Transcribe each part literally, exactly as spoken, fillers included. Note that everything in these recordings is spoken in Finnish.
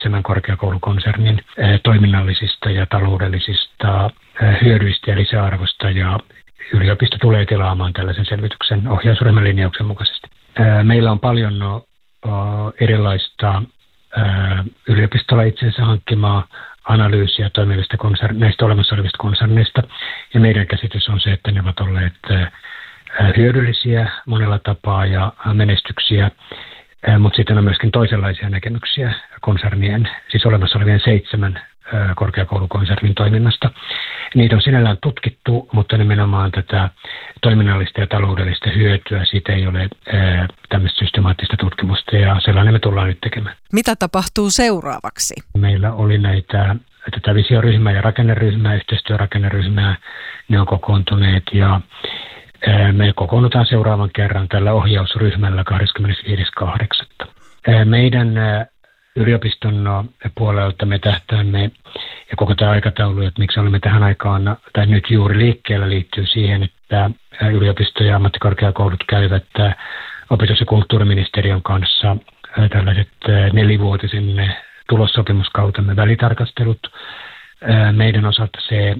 seitsemän korkeakoulukonsernin toiminnallisista ja taloudellisista hyödyistä ja lisäarvosta, ja yliopisto tulee tilaamaan tällaisen selvityksen ohjausryhmän linjauksen mukaisesti. Meillä on paljon no, erilaista yliopistolla itsensä hankkimaa analyysiä toimivista konser- näistä olemassa olevista konserneista, ja meidän käsitys on se, että ne ovat olleet hyödyllisiä monella tapaa ja menestyksiä, mutta sitten on myöskin toisenlaisia näkemyksiä konsernien, siis olemassa olevien seitsemän korkeakoulukonsernin toiminnasta. Niitä on sinällään tutkittu, mutta nimenomaan tätä toiminnallista ja taloudellista hyötyä, siitä ei ole ää, tämmöistä systemaattista tutkimusta, ja sellainen me tullaan nyt tekemään. Mitä tapahtuu seuraavaksi? Meillä oli näitä, tätä visioryhmää ja rakenneryhmää, yhteistyörakenneryhmää, ne on kokoontuneet, ja ää, me kokoonnutaan seuraavan kerran tällä ohjausryhmällä kahdeskymmenesviides kahdeksatta Meidän ää, yliopiston puolelta me tähtäämme, ja koko tämä aikataulu, että miksi olemme tähän aikaan, tai nyt juuri liikkeellä, liittyy siihen, että yliopisto ja ammattikorkeakoulut käyvät opetus- ja kulttuuriministeriön kanssa tällaiset nelivuotisen tulossopimuskautemme välitarkastelut. Meidän osalta se,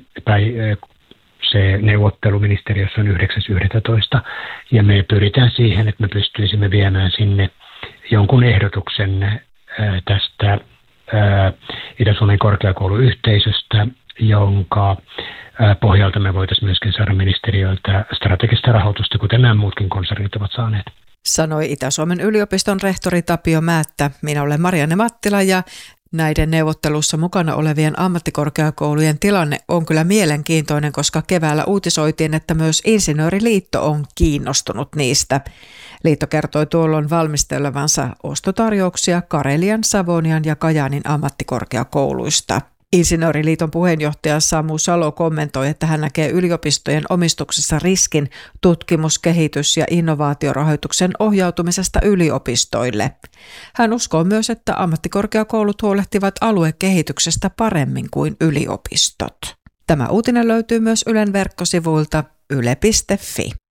se neuvottelu ministeriössä on yhdeksäs yhdestoista ja me pyritään siihen, että me pystyisimme viemään sinne jonkun ehdotuksen tästä Itä-Suomen korkeakouluyhteisöstä, jonka pohjalta me voitaisiin myöskin saada ministeriöltä strategista rahoitusta, kuten nämä muutkin konsernit ovat saaneet. Sanoi Itä-Suomen yliopiston rehtori Tapio Määttä. Minä olen Marianne Mattila, ja näiden neuvottelussa mukana olevien ammattikorkeakoulujen tilanne on kyllä mielenkiintoinen, koska keväällä uutisoitiin, että myös Insinööriliitto on kiinnostunut niistä. Liitto kertoi tuolloin valmistelevansa ostotarjouksia Karelian, Savonian ja Kajaanin ammattikorkeakouluista. Insinööriliiton puheenjohtaja Samu Salo kommentoi, että hän näkee yliopistojen omistuksessa riskin tutkimus-, kehitys- ja innovaatiorahoituksen ohjautumisesta yliopistoille. Hän uskoo myös, että ammattikorkeakoulut huolehtivat aluekehityksestä paremmin kuin yliopistot. Tämä uutinen löytyy myös Ylen verkkosivuilta yle piste fi.